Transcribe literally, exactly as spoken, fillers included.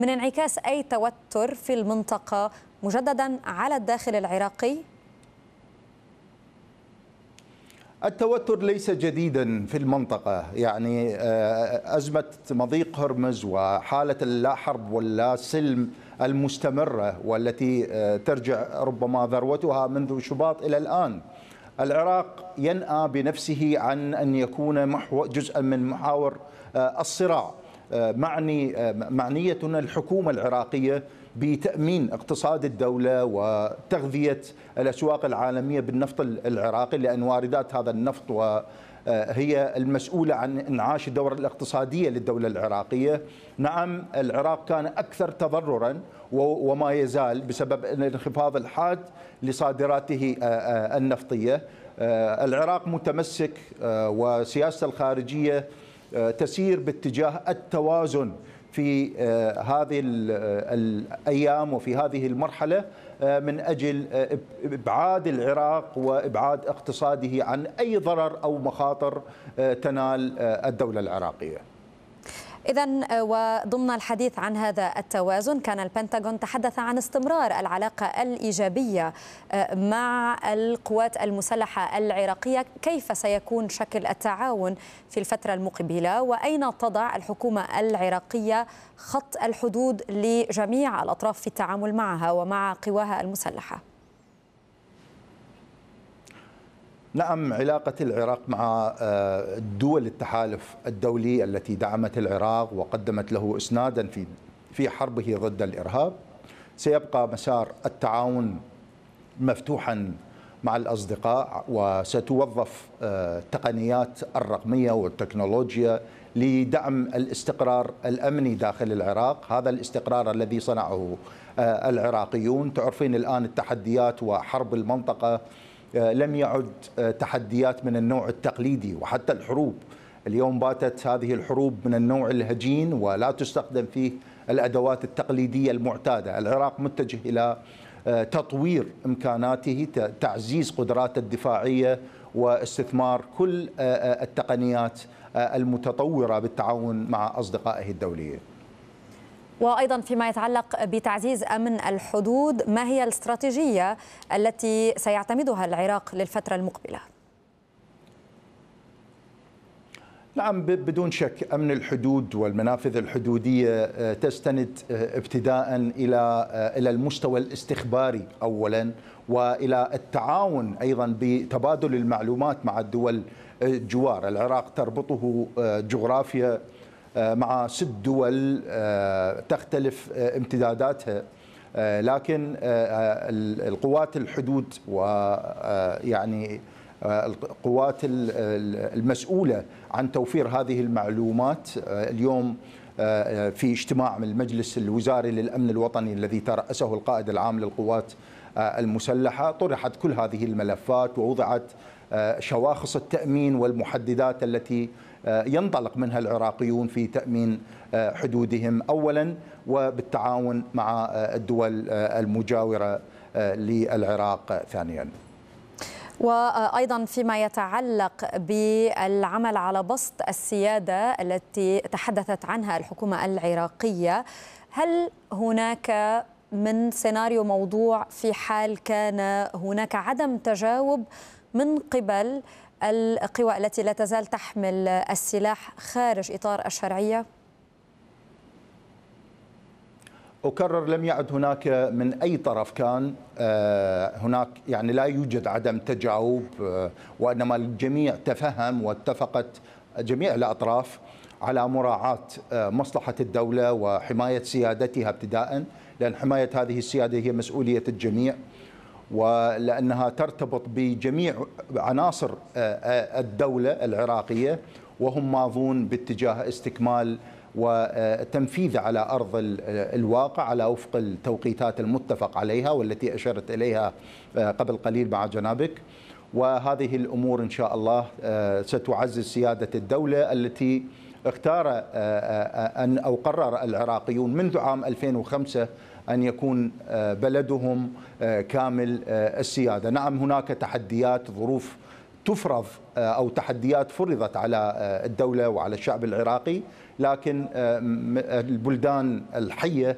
من انعكاس أي توتر في المنطقة مجددا على الداخل العراقي؟ التوتر ليس جديدا في المنطقة، يعني أزمة مضيق هرمز وحالة اللا حرب واللا سلم المستمرة والتي ترجع ربما ذروتها منذ شباط إلى الآن. العراق ينأى بنفسه عن أن يكون جزءا من محاور الصراع. معني معنيتنا الحكومة العراقية بتأمين اقتصاد الدولة وتغذية الأسواق العالمية بالنفط العراقي، لأن واردات هذا النفط وهي المسؤولة عن إنعاش الدورة الاقتصادية للدولة العراقية. نعم، العراق كان أكثر تضررا وما يزال بسبب الانخفاض الحاد لصادراته النفطية. العراق متمسك وسياسته الخارجية تسير باتجاه التوازن في هذه الأيام وفي هذه المرحلة من أجل إبعاد العراق وإبعاد اقتصاده عن أي ضرر أو مخاطر تنال الدولة العراقية. إذن وضمن الحديث عن هذا التوازن، كان البنتاغون تحدث عن استمرار العلاقة الإيجابية مع القوات المسلحة العراقية. كيف سيكون شكل التعاون في الفترة المقبلة، وأين تضع الحكومة العراقية خط الحدود لجميع الأطراف في التعامل معها ومع قواها المسلحة؟ نعم، علاقة العراق مع دول التحالف الدولي التي دعمت العراق وقدمت له إسنادا في في حربه ضد الإرهاب سيبقى مسار التعاون مفتوحا مع الأصدقاء، وستوظف التقنيات الرقمية والتكنولوجيا لدعم الاستقرار الأمني داخل العراق. هذا الاستقرار الذي صنعه العراقيون. تعرفين الآن التحديات وحرب المنطقة لم يعد تحديات من النوع التقليدي، وحتى الحروب اليوم باتت هذه الحروب من النوع الهجين ولا تستخدم فيه الأدوات التقليدية المعتادة. العراق متجه إلى تطوير إمكاناته، تعزيز قدراته الدفاعية، واستثمار كل التقنيات المتطورة بالتعاون مع أصدقائه الدوليين. وأيضا فيما يتعلق بتعزيز أمن الحدود، ما هي الاستراتيجية التي سيعتمدها العراق للفترة المقبلة؟ نعم، بدون شك أمن الحدود والمنافذ الحدودية تستند ابتداء إلى إلى المستوى الاستخباري أولا، وإلى التعاون أيضا بتبادل المعلومات مع الدول الجوار. العراق تربطه جغرافيا مع ست دول تختلف امتداداتها، لكن القوات الحدود ويعني القوات المسؤولة عن توفير هذه المعلومات اليوم في اجتماع من المجلس الوزاري للأمن الوطني الذي ترأسه القائد العام للقوات المسلحة، طرحت كل هذه الملفات ووضعت شواخص التأمين والمحددات التي ينطلق منها العراقيون في تأمين حدودهم أولا، وبالتعاون مع الدول المجاورة للعراق ثانيا. وأيضا فيما يتعلق بالعمل على بسط السيادة التي تحدثت عنها الحكومة العراقية، هل هناك من سيناريو موضوع في حال كان هناك عدم تجاوب من قبل القوى التي لا تزال تحمل السلاح خارج إطار الشرعية؟ أكرر، لم يعد هناك من أي طرف كان هناك، يعني لا يوجد عدم تجاوب، وإنما الجميع تفهم واتفقت جميع الأطراف على مراعاة مصلحة الدولة وحماية سيادتها ابتداء، لأن حماية هذه السيادة هي مسؤولية الجميع، ولأنها ترتبط بجميع عناصر الدولة العراقية، وهم ماضون باتجاه استكمال وتنفيذ على أرض الواقع على وفق التوقيتات المتفق عليها والتي أشرت إليها قبل قليل مع جنابك. وهذه الأمور إن شاء الله ستعزز سيادة الدولة التي اختار أن أو قرر العراقيون منذ عام ألفين وخمسة أن يكون بلدهم كامل السيادة. نعم، هناك تحديات، ظروف تفرض أو تحديات فرضت على الدولة وعلى الشعب العراقي، لكن البلدان الحية